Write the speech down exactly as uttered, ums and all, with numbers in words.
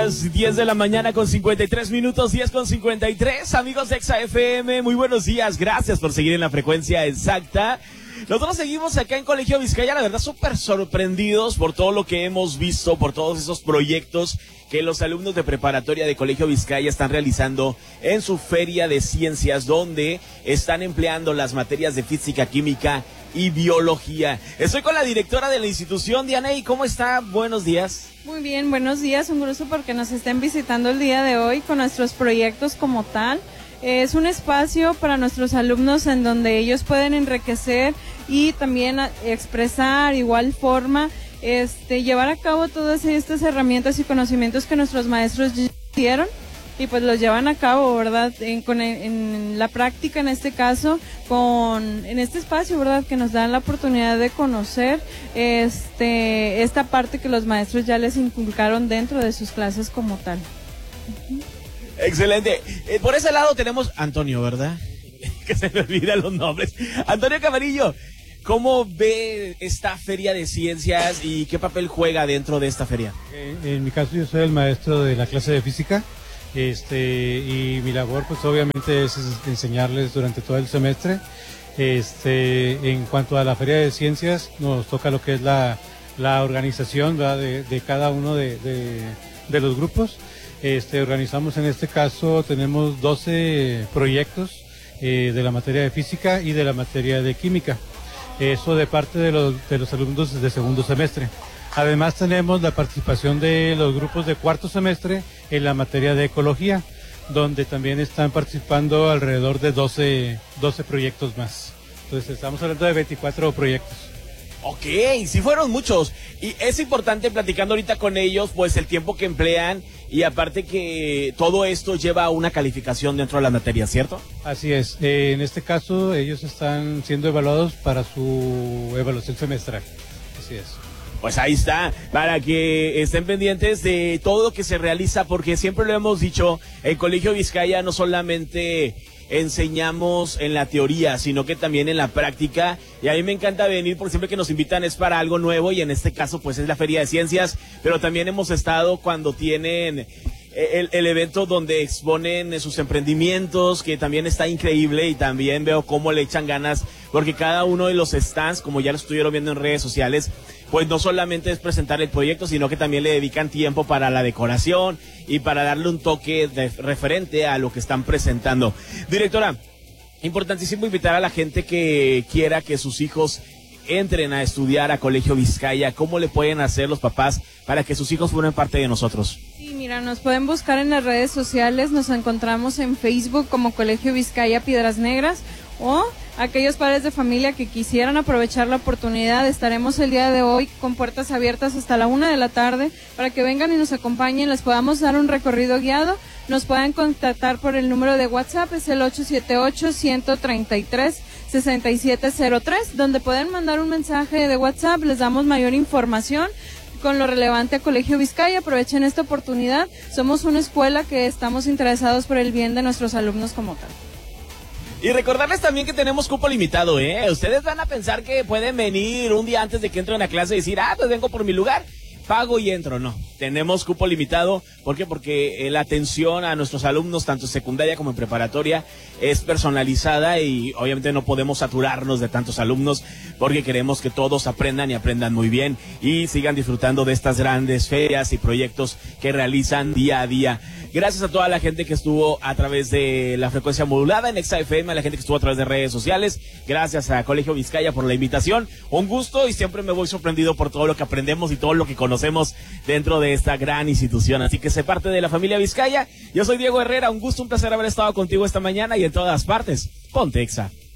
las diez de la mañana con cincuenta y tres minutos, diez con cincuenta y tres, amigos de Exa F M, muy buenos días, gracias por seguir en la frecuencia exacta. Nosotros seguimos acá en Colegio Vizcaya, la verdad súper sorprendidos por todo lo que hemos visto, por todos esos proyectos que los alumnos de preparatoria de Colegio Vizcaya están realizando en su feria de ciencias, donde están empleando las materias de física, química y biología. Estoy con la directora de la institución, Dianey, ¿cómo está? Buenos días. Muy bien, buenos días, un gusto porque nos estén visitando el día de hoy con nuestros proyectos como tal. Es un espacio para nuestros alumnos en donde ellos pueden enriquecer y también expresar igual forma, este, llevar a cabo todas estas herramientas y conocimientos que nuestros maestros dieron y pues los llevan a cabo, ¿verdad? En, con, en la práctica, en este caso, con en este espacio, ¿verdad? Que nos dan la oportunidad de conocer este esta parte que los maestros ya les inculcaron dentro de sus clases como tal. Uh-huh. Excelente. Eh, por ese lado tenemos Antonio, ¿verdad? Que se me olvidan los nombres. Antonio Camarillo, ¿cómo ve esta feria de ciencias y qué papel juega dentro de esta feria? En, en mi caso yo soy el maestro de la clase de física, este, y mi labor pues obviamente es, es enseñarles durante todo el semestre. Este, en cuanto a la feria de ciencias, nos toca lo que es la, la organización, ¿verdad? De, de cada uno de, de, de los grupos. Este, organizamos en este caso, tenemos doce proyectos eh, de la materia de física y de la materia de química. Eso de parte de los, de los alumnos de segundo semestre. Además tenemos la participación de los grupos de cuarto semestre en la materia de ecología, donde también están participando alrededor de doce, doce proyectos más. Entonces estamos hablando de veinticuatro proyectos. Ok, sí fueron muchos. Y es importante, platicando ahorita con ellos, pues el tiempo que emplean y aparte que todo esto lleva una calificación dentro de la materia, ¿cierto? Así es. Eh, en este caso, ellos están siendo evaluados para su evaluación semestral. Así es. Pues ahí está, para que estén pendientes de todo lo que se realiza, porque siempre lo hemos dicho, el Colegio Vizcaya no solamente enseñamos en la teoría, sino que también en la práctica, y a mí me encanta venir porque siempre que nos invitan es para algo nuevo, y en este caso pues es la Feria de Ciencias, pero también hemos estado cuando tienen el, el evento donde exponen sus emprendimientos, que también está increíble, y también veo cómo le echan ganas, porque cada uno de los stands, como ya lo estuvieron viendo en redes sociales, pues no solamente es presentar el proyecto, sino que también le dedican tiempo para la decoración y para darle un toque de, referente a lo que están presentando. Directora, importantísimo invitar a la gente que quiera que sus hijos entren a estudiar a Colegio Vizcaya. ¿Cómo le pueden hacer los papás para que sus hijos formen parte de nosotros? Sí, mira, nos pueden buscar en las redes sociales, nos encontramos en Facebook como Colegio Vizcaya Piedras Negras, o aquellos padres de familia que quisieran aprovechar la oportunidad, estaremos el día de hoy con puertas abiertas hasta la una de la tarde para que vengan y nos acompañen, les podamos dar un recorrido guiado. Nos pueden contactar por el número de WhatsApp, es el ocho siete ocho, uno tres tres, seis siete cero tres, donde pueden mandar un mensaje de WhatsApp, les damos mayor información con lo relevante a Colegio Vizcaya. Aprovechen esta oportunidad, somos una escuela que estamos interesados por el bien de nuestros alumnos como tal. Y recordarles también que tenemos cupo limitado, ¿eh? Ustedes van a pensar que pueden venir un día antes de que entren a clase y decir, ah, pues vengo por mi lugar, pago y entro. No, tenemos cupo limitado. ¿Por qué? Porque eh, la atención a nuestros alumnos, tanto en secundaria como en preparatoria, es personalizada y obviamente no podemos saturarnos de tantos alumnos porque queremos que todos aprendan y aprendan muy bien y sigan disfrutando de estas grandes ferias y proyectos que realizan día a día. Gracias a toda la gente que estuvo a través de la frecuencia modulada en Exa F M, a la gente que estuvo a través de redes sociales. Gracias a Colegio Vizcaya por la invitación. Un gusto y siempre me voy sorprendido por todo lo que aprendemos y todo lo que conocemos dentro de esta gran institución. Así que sé parte de la familia Vizcaya. Yo soy Diego Herrera. Un gusto, un placer haber estado contigo esta mañana y en todas partes. Ponte Exa.